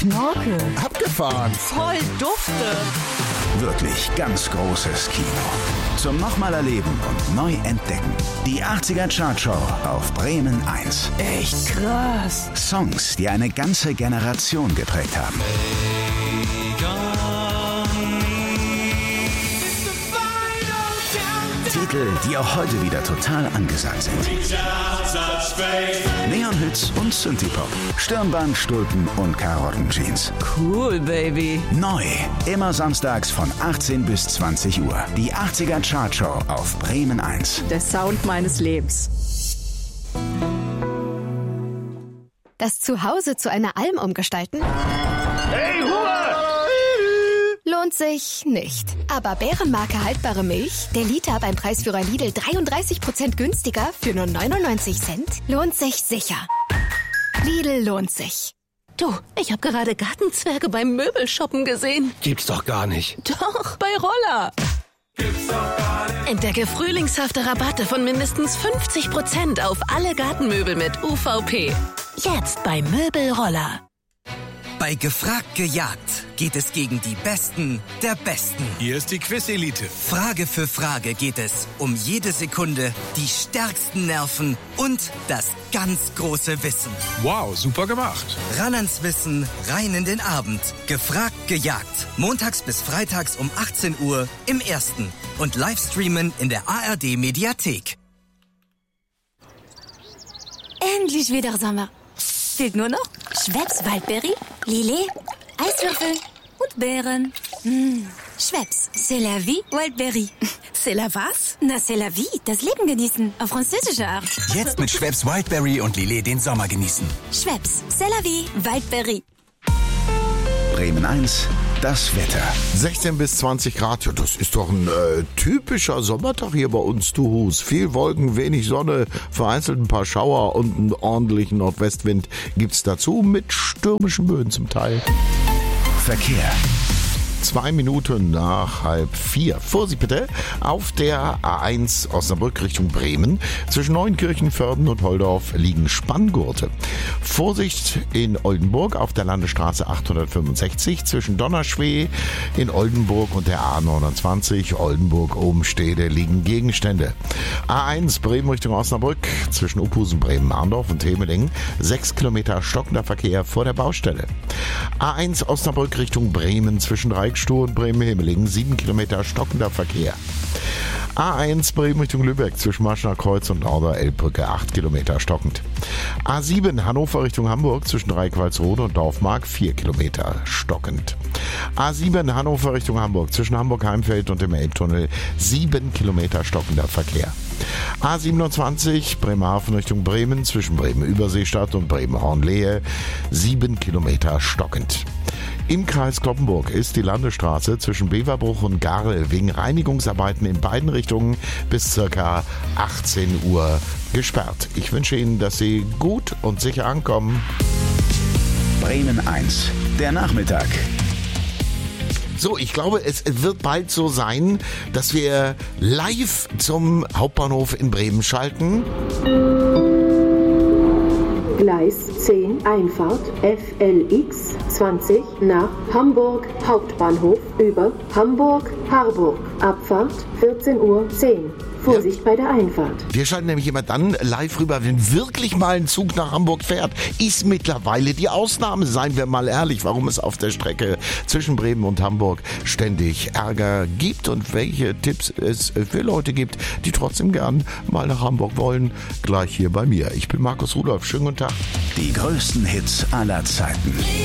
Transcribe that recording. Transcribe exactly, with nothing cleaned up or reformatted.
Knorke. Abgefahren. Voll dufte. Wirklich ganz großes Kino. Zum nochmal erleben und neu entdecken. Die achtziger Chartshow auf Bremen eins. Echt krass. Songs, die eine ganze Generation geprägt haben. Titel, die auch heute wieder total angesagt sind. Neon-Hits und Synthie-Pop. Stirnband, Stulpen und Karottenjeans. Cool, Baby. Neu. Immer samstags von achtzehn bis zwanzig Uhr. Die achtziger Chartshow auf Bremen eins. Der Sound meines Lebens. Das Zuhause zu einer Alm umgestalten? Hey, Hua! Lohnt sich nicht. Aber Bärenmarke haltbare Milch, der Liter beim Preisführer Lidl dreiunddreißig Prozent günstiger für nur neunundneunzig Cent, lohnt sich sicher. Lidl lohnt sich. Du, ich habe gerade Gartenzwerge beim Möbelshoppen gesehen. Gibt's doch gar nicht. Doch, bei Roller. Gibt's doch gar nicht. Entdecke frühlingshafte Rabatte von mindestens fünfzig Prozent auf alle Gartenmöbel mit U V P. Jetzt bei Möbelroller. Bei Gefragt gejagt geht es gegen die Besten der Besten. Hier ist die Quiz-Elite. Frage für Frage geht es um jede Sekunde, die stärksten Nerven und das ganz große Wissen. Wow, super gemacht. Ran ans Wissen, rein in den Abend. Gefragt gejagt. Montags bis freitags um achtzehn Uhr im Ersten. Und Livestreamen in der A R D-Mediathek. Endlich wieder Sommer. Fehlt nur noch Schweppes Waldberry, Lillet, Eiswürfel und Beeren. Mmh. Schweppes, c'est la vie, Waldberry. C'est la was? Na, c'est la vie, das Leben genießen, auf französische Art. Jetzt mit Schweppes Wildberry und Lillet den Sommer genießen. Schweppes, c'est la vie, Waldberry. Bremen eins, das Wetter. sechzehn bis zwanzig Grad, ja, das ist doch ein äh, typischer Sommertag hier bei uns, du Hus. Viel Wolken, wenig Sonne, vereinzelt ein paar Schauer und einen ordentlichen Nordwestwind gibt's dazu mit stürmischen Böen zum Teil. Verkehr. Zwei Minuten nach halb vier. Vorsicht bitte, auf der A eins Osnabrück Richtung Bremen. Zwischen Neunkirchen, Vörden und Holdorf liegen Spanngurte. Vorsicht in Oldenburg auf der Landesstraße achthundertfünfundsechzig zwischen Donnerschwee in Oldenburg und der A neunundzwanzig Oldenburg-Obenstede liegen Gegenstände. A eins Bremen Richtung Osnabrück zwischen Uphusen, Bremen, Arndorf und Temeling. Sechs Kilometer stockender Verkehr vor der Baustelle. A eins Osnabrück Richtung Bremen zwischen Dreiecksstuhl und Bremen-Hemelingen, sieben Kilometer stockender Verkehr. A eins Bremen Richtung Lübeck zwischen Marschner Kreuz und Norder-Elbbrücke, acht Kilometer stockend. A sieben Hannover Richtung Hamburg zwischen Dreikwalsrode und Dorfmark, vier Kilometer stockend. A sieben Hannover Richtung Hamburg zwischen Hamburg-Heimfeld und dem Elbtunnel, sieben Kilometer stockender Verkehr. A siebenundzwanzig Bremerhaven Richtung Bremen zwischen Bremen-Überseestadt und Bremen-Hornlehe, sieben Kilometer stockend. Im Kreis Cloppenburg ist die Landesstraße zwischen Beverbruch und Garl wegen Reinigungsarbeiten in beiden Richtungen bis ca. achtzehn Uhr gesperrt. Ich wünsche Ihnen, dass Sie gut und sicher ankommen. Bremen eins, der Nachmittag. So, ich glaube, es wird bald so sein, dass wir live zum Hauptbahnhof in Bremen schalten. Gleis zehn, Einfahrt F L X zwanzig nach Hamburg Hauptbahnhof über Hamburg-Harburg. Abfahrt vierzehn Uhr zehn. Vorsicht bei der Einfahrt. Wir schalten nämlich immer dann live rüber, wenn wirklich mal ein Zug nach Hamburg fährt. Ist mittlerweile die Ausnahme, seien wir mal ehrlich, warum es auf der Strecke zwischen Bremen und Hamburg ständig Ärger gibt und welche Tipps es für Leute gibt, die trotzdem gern mal nach Hamburg wollen. Gleich hier bei mir. Ich bin Markus Rudolph. Schönen guten Tag. Die größten Hits aller Zeiten.